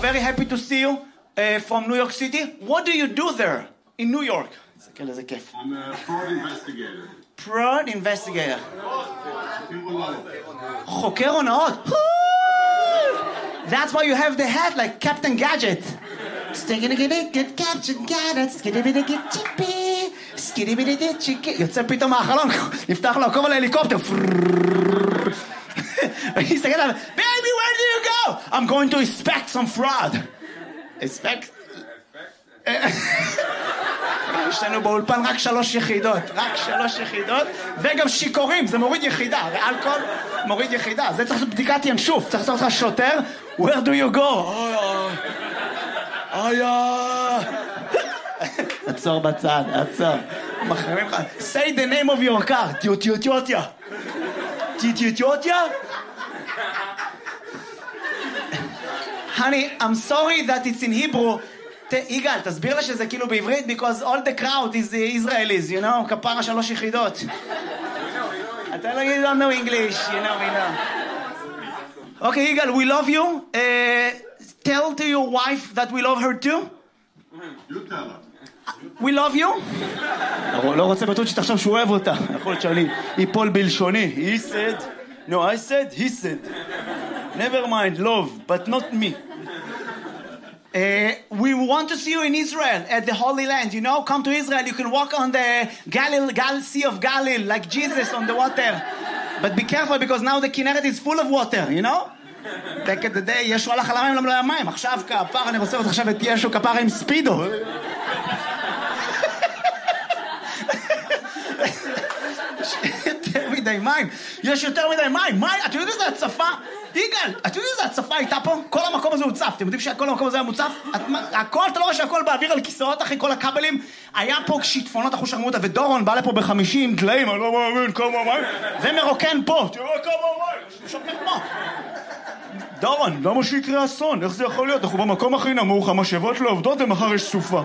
very happy to see you from New York City. What do you do there in New York? I'm a fraud investigator. Fraud investigator. חוקר הונאות. That's why you have the hat like Captain Gadget. יוצא פתאום מהחלון, נפתח לו הקום על ההליקופטר. ואני אסתכל עליו, baby, where do you go? I'm going to inspect some fraud. inspect? יש לנו באולפן רק 3 יחידות, וגם שיקורים, זה מוריד יחידה, אלכוהול מוריד יחידה, זה צריך לעשות בדיקת ינשוף, צריך לעשות לך שוטר, where do you go? עצור בצד, עצור, מחרימים לך, say the name of your car, טיוטיוטיוטיה, honey, I'm sorry that it's in Hebrew, יגאל, תסביר לה שזה כאילו בעברית, because all the crowd is Israelis, you know, כפרה 3 יחידות. אתה לא you don't know English, you know, we know. Okay, יגאל, we love you. Tell to your wife that we love her too. You tell her. We love you. לא רוצה בטוח שתחשוב שהוא אוהב אותה. יכול להיות שאני ייפול בלשוני. He said, no, I said, he said. Never mind, love, but not me. We want to see you in Israel at the Holy Land, you know, come to Israel, you can walk on the Sea of Galilee like Jesus on the water, but be careful because now the Kinneret is full of water, you know. back in the day, ישו הלך על המים, למה לא היה מים, עכשיו כפר, אני רוצה לראות עכשיו את ישו כפר עם ספידו. יותר מדי מים, יש יותר מדי מים, אתם יודעים איזה הצפה? יגאל, אתם יודעים איזה הצפה הייתה פה? כל המקום הזה הוצף, אתם יודעים שכל המקום הזה היה מוצף? הכל, אתה לא רואה שהכל באוויר על כיסאות אחרי כל הכבלים? היה פה שיטפונות אחו שרמוטה, ודורון בא לפה ב50 דליים, אני לא מאמין, כמה מים, ומרוקן פה, תראו כמה מים, שוקר פה. דורון, למה שיקרה אסון? איך זה יכול להיות? אנחנו במקום הכי נמוך, המשאבות לא עובדות ומחר יש סופה.